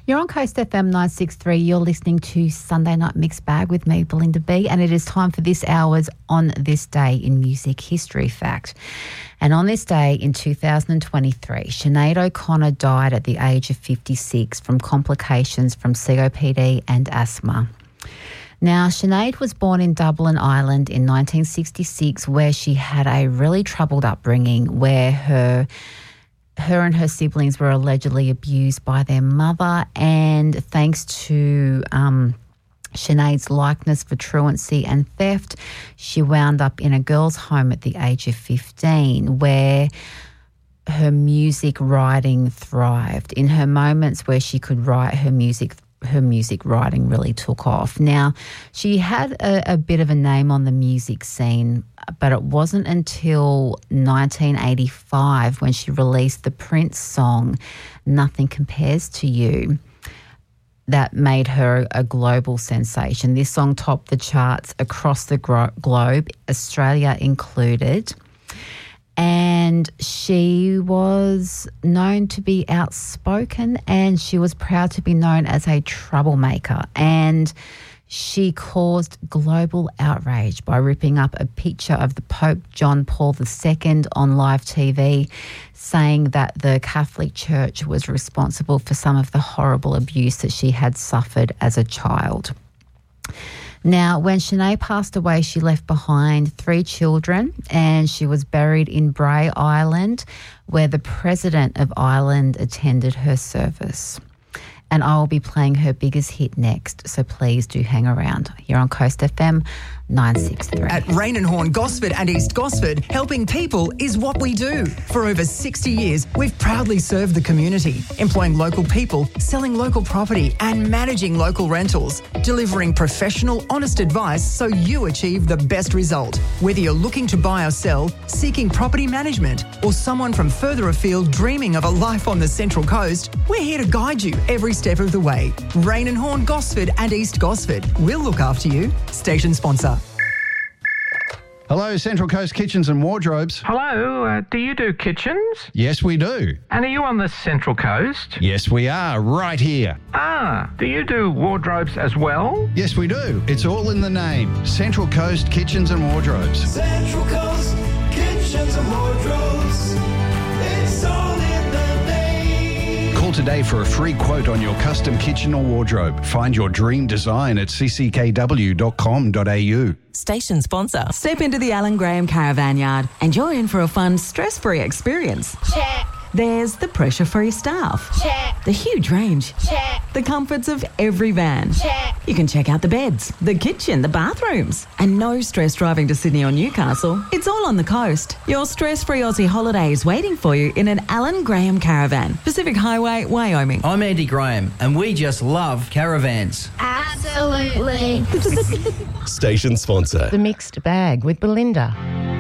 You're on Coast FM 963. You're listening to Sunday Night Mixed Bag with me, Belinda B, and it is time for this hour's On This Day in Music History Fact. And on this day in 2023, Sinead O'Connor died at the age of 56 from complications from COPD and asthma. Now, Sinead was born in Dublin, Ireland in 1966, where she had a really troubled upbringing where her and her siblings were allegedly abused by their mother, and thanks to Sinead's likeness for truancy and theft, she wound up in a girls' home at the age of 15 where her music writing thrived. In her moments where she could write, her music writing really took off. Now, she had a bit of a name on the music scene, but it wasn't until 1985 when she released the Prince song, Nothing Compares to You, that made her a global sensation. This song topped the charts across the globe, Australia included. And she was known to be outspoken, and she was proud to be known as a troublemaker. And she caused global outrage by ripping up a picture of the Pope John Paul II on live TV, saying that the Catholic Church was responsible for some of the horrible abuse that she had suffered as a child. Now, when Sinead passed away, she left behind 3 children, and she was buried in Bray, Ireland, where the President of Ireland attended her service. And I will be playing her biggest hit next, so please do hang around here on Coast FM 963. At Rain and Horn Gosford and East Gosford, helping people is what we do. For over 60 years, we've proudly served the community, employing local people, selling local property and managing local rentals, delivering professional, honest advice so you achieve the best result. Whether you're looking to buy or sell, seeking property management, or someone from further afield dreaming of a life on the Central Coast, we're here to guide you every step of the way. Rain and Horn Gosford and East Gosford. We'll look after you. Station sponsor. Hello, Central Coast Kitchens and Wardrobes. Hello, do you do kitchens? Yes, we do. And are you on the Central Coast? Yes, we are, right here. Do you do wardrobes as well? Yes, we do. It's all in the name. Central Coast Kitchens and Wardrobes. Central Coast Kitchens and Wardrobes. It's all in the name. Call today for a free quote on your custom kitchen or wardrobe. Find your dream design at cckw.com.au. Station sponsor. Step into the Alan Graham Caravan Yard and you're in for a fun, stress-free experience. Check. There's the pressure-free staff. Check. The huge range. Check. The comforts of every van. Check. You can check out the beds, the kitchen, the bathrooms. And no stress driving to Sydney or Newcastle. It's all on the coast. Your stress-free Aussie holiday is waiting for you in an Alan Graham Caravan. Pacific Highway, Wyoming. I'm Andy Graham and we just love caravans. Absolutely. Station sponsor. The Mixed Bag with Belinda.